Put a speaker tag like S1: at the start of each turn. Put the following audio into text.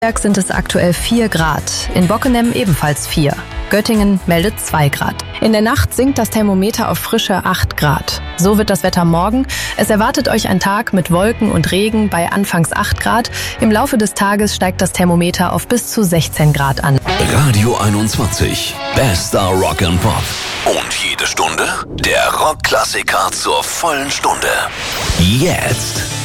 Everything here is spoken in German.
S1: Berg sind es aktuell 4 Grad, in Bockenem ebenfalls 4. Göttingen meldet 2 Grad. In der Nacht sinkt das Thermometer auf frische 8 Grad. So wird das Wetter morgen. Es erwartet euch ein Tag mit Wolken und Regen bei anfangs 8 Grad. Im Laufe des Tages steigt das Thermometer auf bis zu 16 Grad an.
S2: Radio 21, bester Rock and Pop. Und jede Stunde der Rockklassiker zur vollen Stunde. Jetzt